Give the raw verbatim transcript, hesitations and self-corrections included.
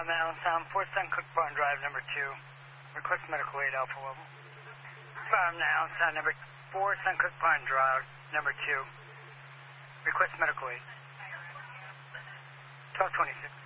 five Allen Sound, four Sun Cook Barn Drive, number two. Request medical aid, Alpha Level. five Allen Sound, number four Sun Cook Barn Drive, number two. Request medical aid. twelve twenty-six.